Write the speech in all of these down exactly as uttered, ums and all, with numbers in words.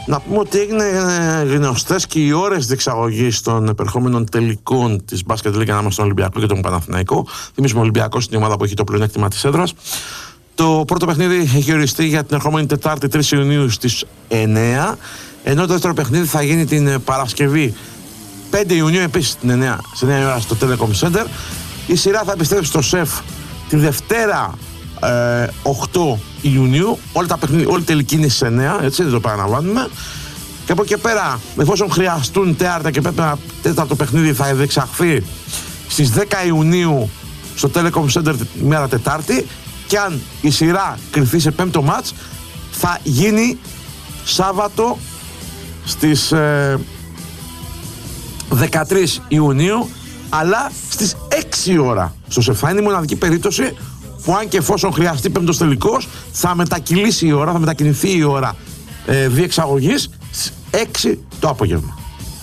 Να πούμε ότι έγινε γνωστές και οι ώρες διεξαγωγής των επερχόμενων τελικών της Μπάσκετ Λίγκ ανάμεσα στον Ολυμπιακό και τον Παναθηναϊκό. Θυμίζουμε, ο Ολυμπιακός είναι η ομάδα που έχει το πλεονέκτημα της έδρας. Το πρώτο παιχνίδι έχει οριστεί για την ερχόμενη Τετάρτη τρεις Ιουνίου στις εννέα, ενώ το δεύτερο παιχνίδι θα γίνει την Παρασκευή πέντε Ιουνίου, επίσης την εννέα, σε εννέα ώρα στο Telecom Center. Η σειρά θα επιστρέψει στο ΣΕΦ τη Δευτέρα ε, οκτώ Ιουνίου. Όλη, τα παιχνίδια, όλη η τελική είναι στις εννέα, έτσι δεν το παραλαμβάνουμε. Και από εκεί πέρα, εφόσον χρειαστούν τέταρτα και πέμπτα, τέταρτο παιχνίδι θα διεξαχθεί στις δέκα Ιουνίου στο Telecom Center ημέρα Τετάρτη. Και αν η σειρά κρυφθεί σε πέμπτο μάτς, θα γίνει Σάββατο στις ε, δεκατρείς Ιουνίου, αλλά στις έξι ώρα στο ΣΕΦ. Θα είναι η μοναδική περίπτωση που, αν και εφόσον χρειαστεί πέμπτος τελικός, θα μετακυλήσει η ώρα, θα μετακινηθεί η ώρα ε, διεξαγωγής στις έξι το απόγευμα.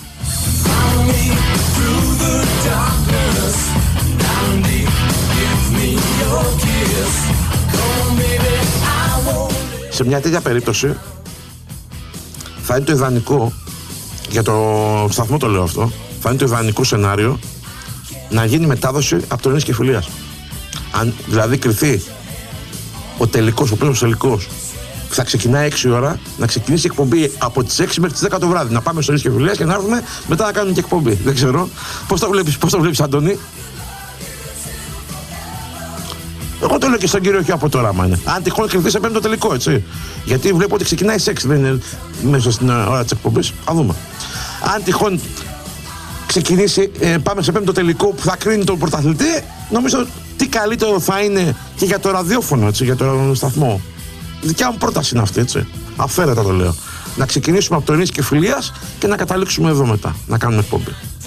Σε μια τέτοια περίπτωση θα είναι το ιδανικό, για το σταθμό το λέω αυτό, θα είναι το ιδανικό σενάριο να γίνει μετάδοση από τον Ίνης Κεφυλίας. Αν δηλαδή κρυθεί ο τελικός, ο πλέον τελικός, θα ξεκινάει έξι ώρα, να ξεκινήσει η εκπομπή από τις έξι μέχρι τις δέκα το βράδυ. Να πάμε στον Ίνης Κεφυλίας και να έρθουμε μετά να κάνουμε και εκπομπή. Δεν ξέρω. Πώς το βλέπεις, πώς το βλέπεις, Αντώνη? Εγώ το λέω και στον κύριο Χιώ από τώρα, άμα είναι. Αν τυχόν κρυφθεί σε πέμπτο τελικό, έτσι. Γιατί βλέπω ότι ξεκινάει σε έξι, δεν είναι μέσα στην ώρα της εκπομπής. Θα δούμε. Αν τυχόν ξεκινήσει, ε, πάμε σε πέμπτο τελικό που θα κρίνει τον πρωταθλητή, νομίζω τι καλύτερο θα είναι και για το ραδιόφωνο, έτσι, για τον σταθμό. Δικιά μου πρόταση είναι αυτή, έτσι. Αφαίρετα το λέω. Να ξεκινήσουμε από το Ίνης Κεφυλίας και να καταλήξουμε εδώ μετά, να κάνουμε εκπομπή.